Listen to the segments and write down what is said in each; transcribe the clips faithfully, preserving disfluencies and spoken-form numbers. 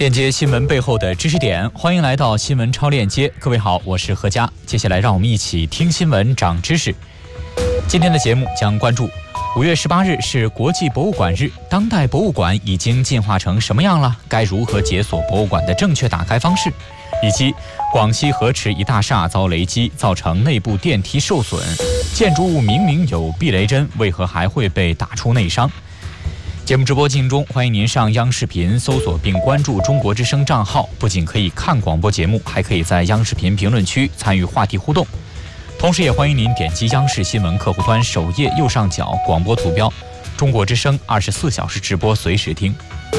链接新闻背后的知识点，欢迎来到新闻超链接。各位好，我是何佳。接下来让我们一起听新闻长知识。今天的节目将关注五月十八日是国际博物馆日，当代博物馆已经进化成什么样了？该如何解锁博物馆的正确打开方式？以及广西河池一大厦遭雷击，造成内部电梯受损，建筑物明明有避雷针，为何还会被打出内伤？节目直播进行中，欢迎您上央视频搜索并关注中国之声账号，不仅可以看广播节目，还可以在央视频评论区参与话题互动。同时也欢迎您点击央视新闻客户端首页右上角广播图标，中国之声二十四小时直播，随时听。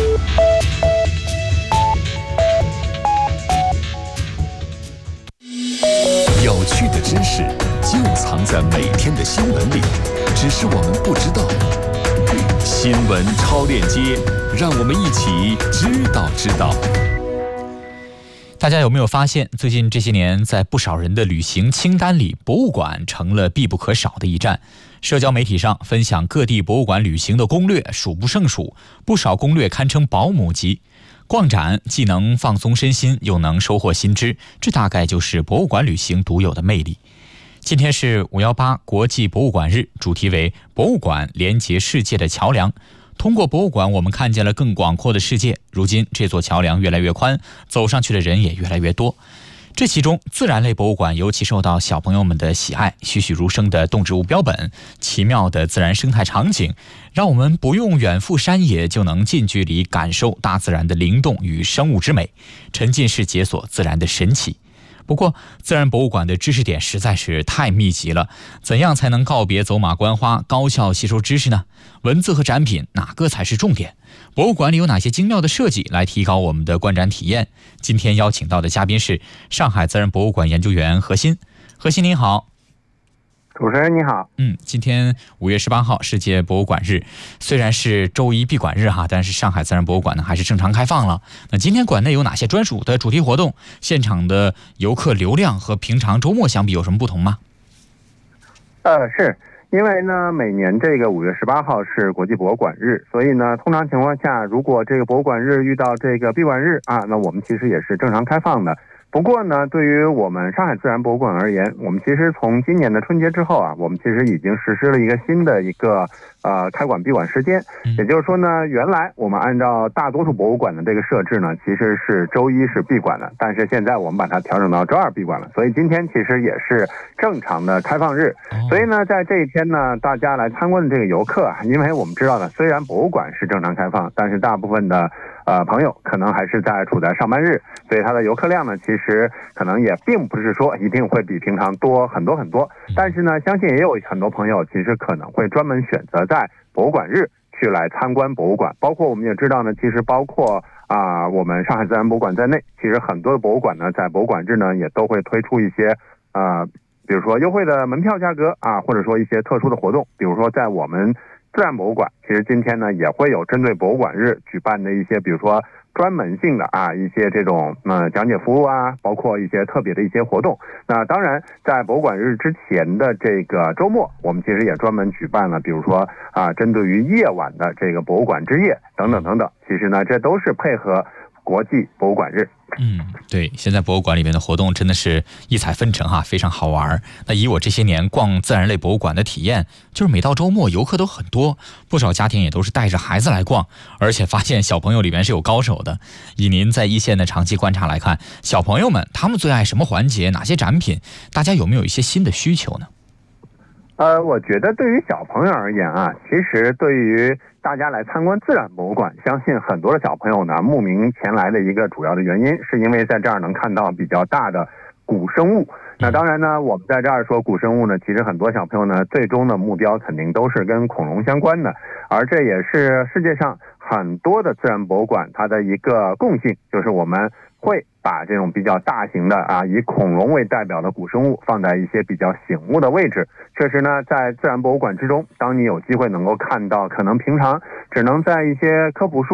有趣的知识就藏在每天的新闻里，只是我们不知道。新闻超链接，让我们一起知道知道。 大家有没有发现，最近这些年在不少人的旅行清单里，博物馆成了必不可少的一站。社交媒体上分享各地博物馆旅行的攻略数不胜数，不少攻略堪称保姆级。逛展既能放松身心，又能收获新知，这大概就是博物馆旅行独有的魅力。今天是五一八国际博物馆日，主题为博物馆连接世界的桥梁。通过博物馆，我们看见了更广阔的世界。如今这座桥梁越来越宽，走上去的人也越来越多。这其中自然类博物馆尤其受到小朋友们的喜爱，栩栩如生的动植物标本，奇妙的自然生态场景，让我们不用远赴山野就能近距离感受大自然的灵动与生物之美，沉浸式解锁自然的神奇。不过自然博物馆的知识点实在是太密集了，怎样才能告别走马观花，高效吸收知识呢？文字和展品哪个才是重点？博物馆里有哪些精妙的设计来提高我们的观展体验？今天邀请到的嘉宾是上海自然博物馆研究员何鑫。何鑫您好。 主持人你好。 嗯，今天五月十八号世界博物馆日，虽然是周一闭馆日哈，但是上海自然博物馆呢还是正常开放了。那今天馆内有哪些专属的主题活动？现场的游客流量和平常周末相比有什么不同吗？ 呃，是因为呢，每年这个五月十八号是国际博物馆日，所以呢，通常情况下，如果这个博物馆日遇到这个闭馆日啊，那我们其实也是正常开放的。不过呢，对于我们上海自然博物馆而言，我们其实从今年的春节之后啊，我们其实已经实施了一个新的一个呃开馆闭馆时间。也就是说呢，原来我们按照大多数博物馆的这个设置呢，其实是周一是闭馆的，但是现在我们把它调整到周二闭馆了，所以今天其实也是正常的开放日。所以呢，在这一天呢，大家来参观的这个游客啊，因为我们知道呢，虽然博物馆是正常开放，但是大部分的呃朋友可能还是在处在上班日，所以它的游客量呢，其实可能也并不是说一定会比平常多很多很多。但是呢，相信也有很多朋友其实可能会专门选择在博物馆日去来参观博物馆。包括我们也知道呢，其实包括啊、呃、我们上海自然博物馆在内，其实很多的博物馆呢，在博物馆日呢也都会推出一些呃比如说优惠的门票价格啊，或者说一些特殊的活动。比如说在我们自然博物馆，其实今天呢也会有针对博物馆日举办的一些，比如说专门性的啊一些这种呃讲解服务啊，包括一些特别的一些活动。那当然，在博物馆日之前的这个周末，我们其实也专门举办了，比如说啊针对于夜晚的这个博物馆之夜等等等等。其实呢，这都是配合国际博物馆日。 嗯，对，现在博物馆里面的活动真的是异彩纷呈哈，非常好玩。那以我这些年逛自然类博物馆的体验，就是每到周末游客都很多，不少家庭也都是带着孩子来逛，而且发现小朋友里面是有高手的。以您在一线的长期观察来看，小朋友们他们最爱什么环节，哪些展品？大家有没有一些新的需求呢？ 呃，我觉得对于小朋友而言啊，其实对于大家来参观自然博物馆，相信很多的小朋友呢慕名前来的一个主要的原因，是因为在这儿能看到比较大的古生物。那当然呢，我们在这儿说古生物呢，其实很多小朋友呢最终的目标肯定都是跟恐龙相关的，而这也是世界上很多的自然博物馆它的一个共性，就是我们会把这种比较大型的啊以恐龙为代表的古生物放在一些比较醒目的位置。确实呢，在自然博物馆之中，当你有机会能够看到可能平常只能在一些科普书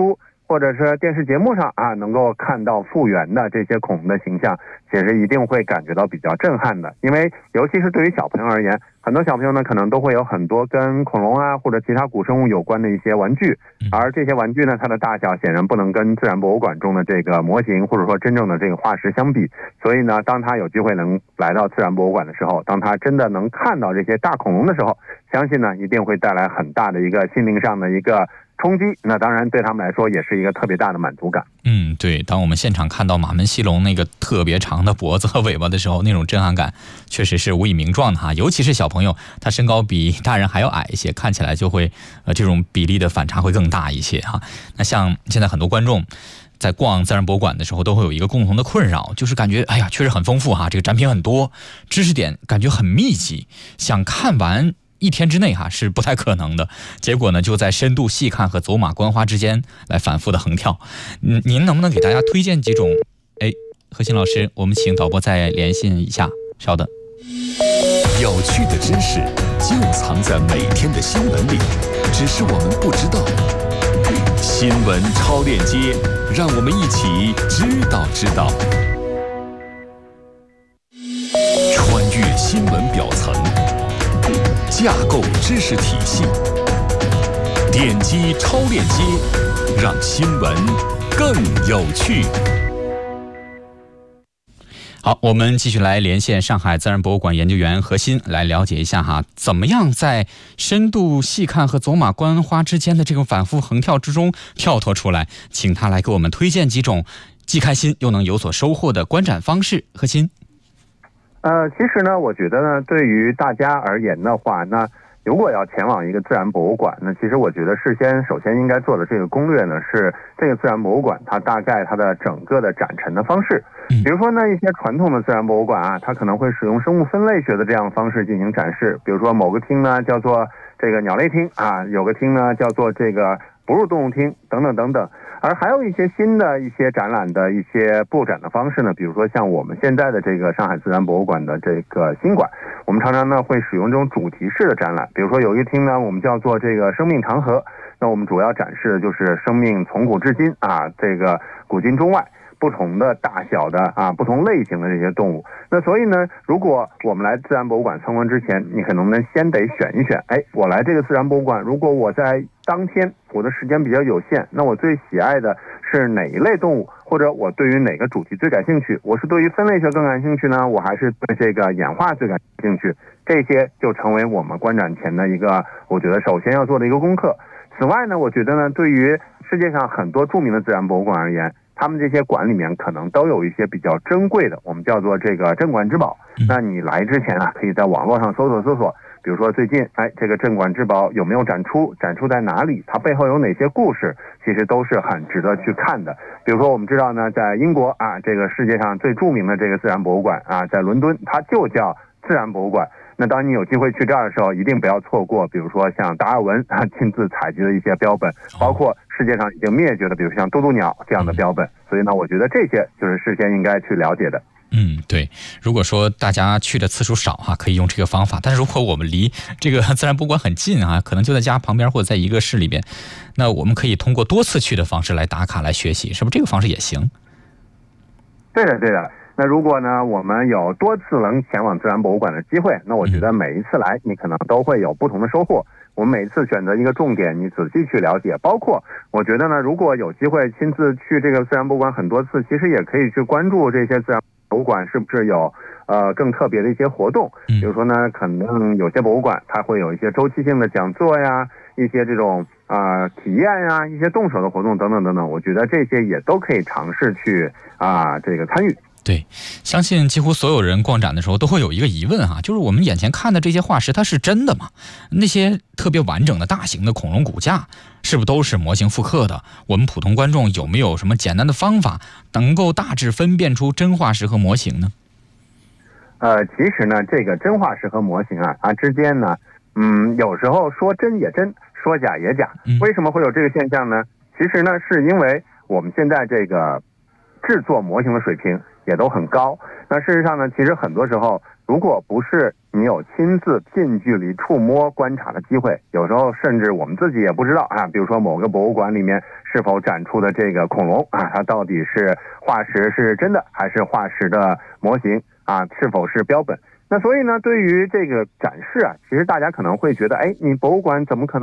或者是电视节目上啊，能够看到复原的这些恐龙的形象，其实一定会感觉到比较震撼的。因为尤其是对于小朋友而言，很多小朋友呢可能都会有很多跟恐龙啊或者其他古生物有关的一些玩具，而这些玩具呢，它的大小显然不能跟自然博物馆中的这个模型或者说真正的这个化石相比。所以呢，当他有机会能来到自然博物馆的时候，当他真的能看到这些大恐龙的时候，相信呢一定会带来很大的一个心灵上的一个冲击，那当然对他们来说也是一个特别大的满足感。 嗯，对，当我们现场看到马门溪龙那个特别长的脖子和尾巴的时候，那种震撼感确实是无以名状的哈。尤其是小朋友，他身高比大人还要矮一些，看起来就会呃这种比例的反差会更大一些哈。那像现在很多观众在逛自然博物馆的时候，都会有一个共同的困扰，就是感觉哎呀，确实很丰富哈，这个展品很多，知识点感觉很密集，想看完一天之内哈是不太可能的，结果呢就在深度细看和走马观花之间来反复的横跳。嗯，您能不能给大家推荐几种？哎，何鑫老师，我们请导播再连线一下，稍等。 有趣的知识就藏在每天的新闻里，只是我们不知道。新闻超链接，让我们一起知道知道。穿越新闻表层，架构知识体系，点击超链接，让新闻更有趣。 好，我们继续来连线上海自然博物馆研究员何鑫，来了解一下哈，怎么样在深度细看和走马观花之间的这种反复横跳之中跳脱出来，请他来给我们推荐几种既开心又能有所收获的观展方式。何鑫。 呃，其实呢，我觉得呢，对于大家而言的话，那如果要前往一个自然博物馆，那其实我觉得事先首先应该做的这个攻略呢，是这个自然博物馆它大概它的整个的展陈的方式。比如说呢，一些传统的自然博物馆啊，它可能会使用生物分类学的这样的方式进行展示。比如说某个厅呢叫做这个鸟类厅啊，有个厅呢叫做这个哺乳动物厅等等等等。而还有一些新的一些展览的一些布展的方式呢，比如说像我们现在的这个上海自然博物馆的这个新馆，我们常常呢会使用这种主题式的展览。比如说有一个厅呢，我们叫做这个生命长河，那我们主要展示的就是生命从古至今啊，这个古今中外不同的大小的啊，不同类型的这些动物。那所以呢，如果我们来自然博物馆参观之前，你可能呢先得选一选，哎，我来这个自然博物馆，如果我在当天我的时间比较有限，那我最喜爱的是哪一类动物，或者我对于哪个主题最感兴趣？我是对于分类学更感兴趣呢，我还是对这个演化最感兴趣？这些就成为我们观展前的一个，我觉得首先要做的一个功课。此外呢，我觉得呢，对于世界上很多著名的自然博物馆而言，他们这些馆里面可能都有一些比较珍贵的，我们叫做这个镇馆之宝。那你来之前啊，可以在网络上搜索搜索，比如说最近，哎，这个镇馆之宝有没有展出？展出在哪里？它背后有哪些故事？其实都是很值得去看的。比如说，我们知道呢，在英国啊，这个世界上最著名的这个自然博物馆啊，在伦敦，它就叫自然博物馆。那当你有机会去这儿的时候，一定不要错过，比如说像达尔文啊亲自采集的一些标本，包括世界上已经灭绝的，比如像渡渡鸟这样的标本。所以呢，我觉得这些就是事先应该去了解的。 嗯，对。如果说大家去的次数少哈，可以用这个方法。但是如果我们离这个自然博物馆很近啊，可能就在家旁边或者在一个市里边，那我们可以通过多次去的方式来打卡来学习，是不是这个方式也行？ 对的，对的。那如果呢，我们有多次能前往自然博物馆的机会，那我觉得每一次来，你可能都会有不同的收获。我们每次选择一个重点，你仔细去了解，包括我觉得呢，如果有机会亲自去这个自然博物馆很多次，其实也可以去关注这些自然博物馆是不是有呃更特别的一些活动。比如说呢，可能有些博物馆它会有一些周期性的讲座呀，一些这种啊、呃、体验呀，一些动手的活动等等等等，我觉得这些也都可以尝试去啊、呃、这个参与。 对，相信几乎所有人逛展的时候都会有一个疑问哈，就是我们眼前看的这些化石它是真的吗？那些特别完整的大型的恐龙骨架是不是都是模型复刻的？我们普通观众有没有什么简单的方法能够大致分辨出真化石和模型呢？ 呃，其实呢，这个真化石和模型啊，它之间呢，嗯，有时候说真也真，说假也假。为什么会有这个现象呢？其实呢，是因为我们现在这个制作模型的水平也都很高。那事实上呢，其实很多时候，如果不是你有亲自近距离触摸观察的机会，有时候甚至我们自己也不知道啊，比如说某个博物馆里面是否展出的这个恐龙啊，它到底是化石是真的还是化石的模型啊，是否是标本。那所以呢，对于这个展示啊，其实大家可能会觉得，哎，你博物馆怎么可能